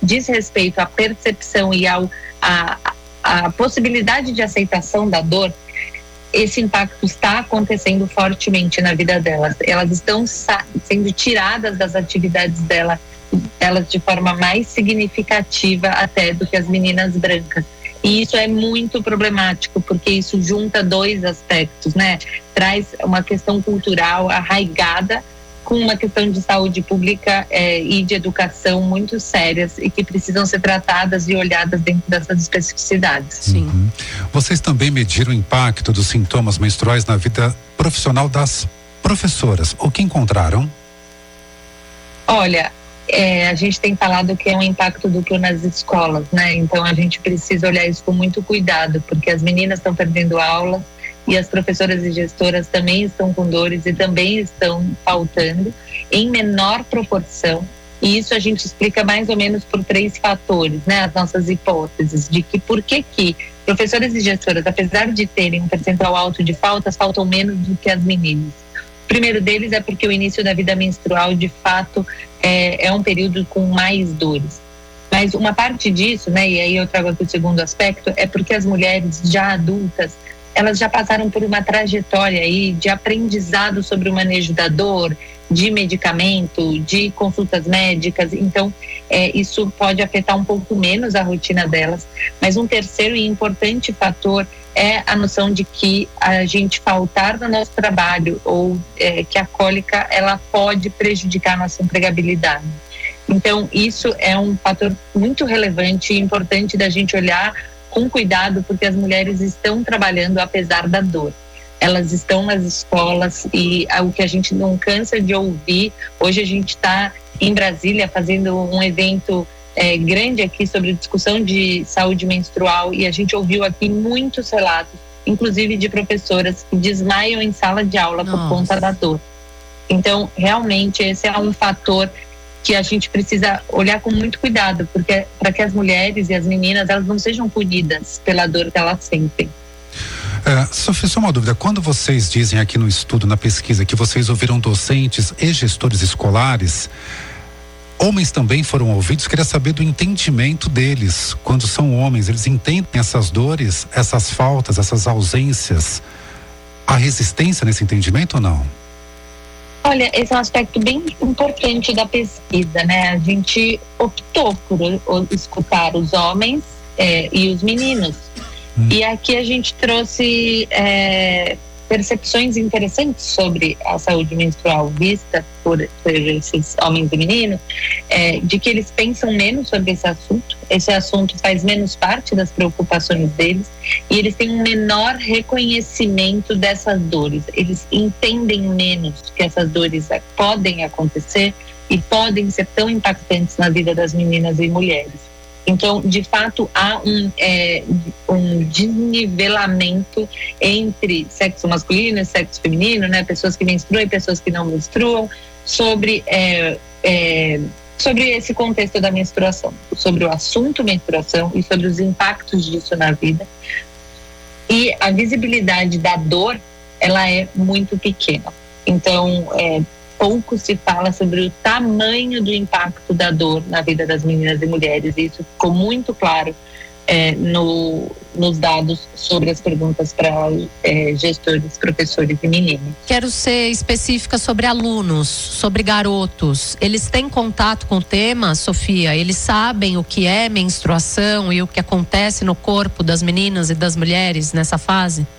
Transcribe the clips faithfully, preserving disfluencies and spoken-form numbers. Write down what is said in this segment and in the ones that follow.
diz respeito à percepção e ao, a, a possibilidade de aceitação da dor, esse impacto está acontecendo fortemente na vida delas. Elas estão sa- sendo tiradas das atividades dela, delas de forma mais significativa até do que as meninas brancas. E isso é muito problemático, porque isso junta dois aspectos, né? Traz uma questão cultural arraigada com uma questão de saúde pública é, e de educação muito sérias e que precisam ser tratadas e olhadas dentro dessas especificidades. Sim. Uhum. Vocês também mediram o impacto dos sintomas menstruais na vida profissional das professoras. O que encontraram? Olha, é, a gente tem falado que é um impacto duplo nas escolas, né? Então a gente precisa olhar isso com muito cuidado, porque as meninas estão perdendo aula e as professoras e gestoras também estão com dores e também estão faltando em menor proporção. E isso a gente explica mais ou menos por três fatores, né? As nossas hipóteses de que por que que professoras e gestoras, apesar de terem um percentual alto de faltas, faltam menos do que as meninas. O primeiro deles é porque o início da vida menstrual, de fato, é, é um período com mais dores. Mas uma parte disso, né? E aí eu trago aqui o segundo aspecto, é porque as mulheres já adultas, elas já passaram por uma trajetória aí de aprendizado sobre o manejo da dor, de medicamento, de consultas médicas. Então, é, isso pode afetar um pouco menos a rotina delas. Mas um terceiro e importante fator é a noção de que a gente faltar no nosso trabalho ou é, que a cólica, ela pode prejudicar a nossa empregabilidade. Então, isso é um fator muito relevante e importante da gente olhar com cuidado, porque as mulheres estão trabalhando apesar da dor. Elas estão nas escolas e o que a gente não cansa de ouvir, hoje a gente está em Brasília fazendo um evento é, grande aqui sobre discussão de saúde menstrual e a gente ouviu aqui muitos relatos, inclusive de professoras que desmaiam em sala de aula Nossa. Por conta da dor. Então, realmente, esse é um fator que a gente precisa olhar com muito cuidado, porque para que as mulheres e as meninas, elas não sejam punidas pela dor que elas sentem. É, Sofia, só uma dúvida, quando vocês dizem aqui no estudo, na pesquisa, que vocês ouviram docentes e gestores escolares, homens também foram ouvidos, queria saber do entendimento deles, quando são homens, eles entendem essas dores, essas faltas, essas ausências, há resistência nesse entendimento ou não? Olha, esse é um aspecto bem importante da pesquisa, né? A gente optou por escutar os homens é, e os meninos. Hum. E aqui a gente trouxe é, percepções interessantes sobre a saúde menstrual vista por, por esses homens e meninos, é, de que eles pensam menos sobre esse assunto, esse assunto faz menos parte das preocupações deles e eles têm um menor reconhecimento dessas dores, eles entendem menos que essas dores podem acontecer e podem ser tão impactantes na vida das meninas e mulheres. Então, de fato, há um, é, um desnivelamento entre sexo masculino e sexo feminino, né? Pessoas que menstruam e pessoas que não menstruam, sobre, é, é, sobre esse contexto da menstruação, sobre o assunto menstruação e sobre os impactos disso na vida. E a visibilidade da dor, ela é muito pequena. Então, é, pouco se fala sobre o tamanho do impacto da dor na vida das meninas e mulheres. E isso ficou muito claro é, no, nos dados sobre as perguntas para é, gestores, professores e meninos. Quero ser específica sobre alunos, sobre garotos. Eles têm contato com o tema, Sofia? Eles sabem o que é menstruação e o que acontece no corpo das meninas e das mulheres nessa fase?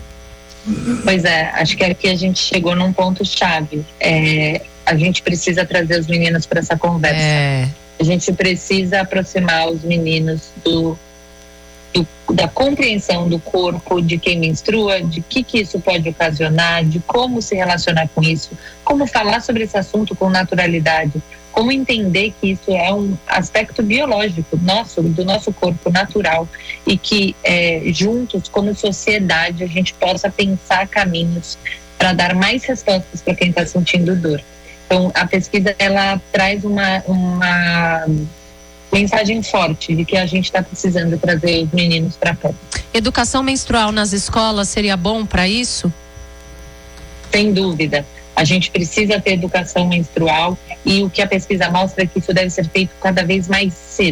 Pois é, acho que aqui a gente chegou num ponto chave. É, a gente precisa trazer os meninos para essa conversa. É. A gente precisa aproximar os meninos do, do, da compreensão do corpo, de quem menstrua, de que que isso pode ocasionar, de como se relacionar com isso, como falar sobre esse assunto com naturalidade, como entender que isso é um aspecto biológico nosso, do nosso corpo natural e que é, juntos, como sociedade, a gente possa pensar caminhos para dar mais respostas para quem está sentindo dor. Então, a pesquisa, ela traz uma, uma mensagem forte de que a gente está precisando trazer os meninos para perto. Educação menstrual nas escolas seria bom para isso? Sem dúvida. A gente precisa ter educação menstrual e o que a pesquisa mostra é que isso deve ser feito cada vez mais cedo.